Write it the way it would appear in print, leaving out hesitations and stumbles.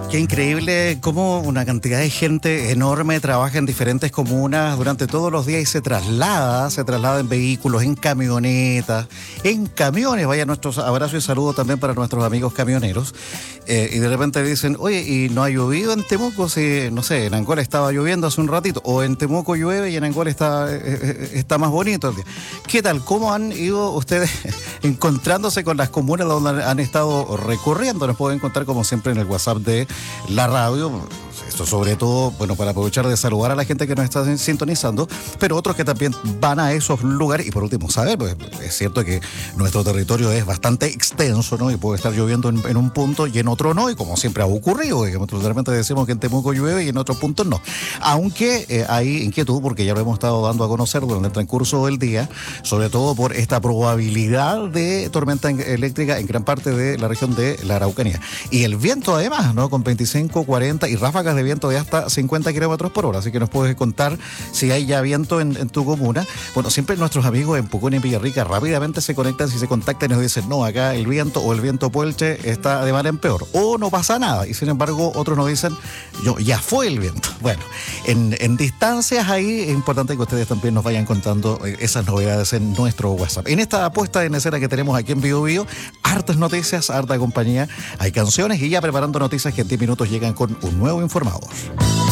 Qué increíble cómo una cantidad de gente enorme trabaja en diferentes comunas durante todos los días y se traslada en vehículos, en camionetas, en camiones. Vaya nuestros abrazos y saludos también para nuestros amigos camioneros. Y de repente dicen, oye, ¿y no ha llovido en Temuco? Si, no sé, en Angola estaba lloviendo hace un ratito, o en Temuco llueve y en Angola está más bonito el día. ¿Qué tal? ¿Cómo han ido ustedes encontrándose con las comunas donde han estado recorriendo? Nos pueden contar como siempre en el WhatsApp de la radio. Esto sobre todo, bueno, para aprovechar de saludar a la gente que nos está sintonizando, pero otros que también van a esos lugares. Y por último, saber, pues es cierto que nuestro territorio es bastante extenso, ¿no? Y puede estar lloviendo en un punto y en otro no, y como siempre ha ocurrido, digamos, realmente decimos que en Temuco llueve y en otros puntos no. Aunque hay inquietud, porque ya lo hemos estado dando a conocer durante el transcurso del día, sobre todo por esta probabilidad de tormenta eléctrica en gran parte de la región de la Araucanía. Y el viento además, ¿no? Con 25, 40 y ráfagas de viento de hasta 50 kilómetros por hora. Así que nos puedes contar si hay ya viento en tu comuna. Bueno, siempre nuestros amigos en Pucón y en Villarrica rápidamente se conectan, si se contactan y nos dicen, no, acá el viento o el viento puelche está de mal en peor, o no pasa nada. Y sin embargo, otros nos dicen, ya fue el viento. Bueno, en distancias ahí es importante que ustedes también nos vayan contando esas novedades en nuestro WhatsApp. En esta apuesta en escena que tenemos aquí en Bio Bio, hartas noticias, harta compañía, hay canciones y ya preparando noticias que en 10 minutos llegan con un nuevo informador.